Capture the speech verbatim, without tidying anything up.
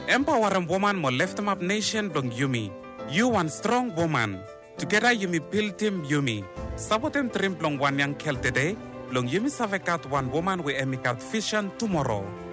Empowering woman mo lift them up nation blong Yumi. You one strong woman. Together Yumi build team Yumi. Sabotem trim blong one young kel today. Blong Yumi savekat one woman we emikat vision tomorrow.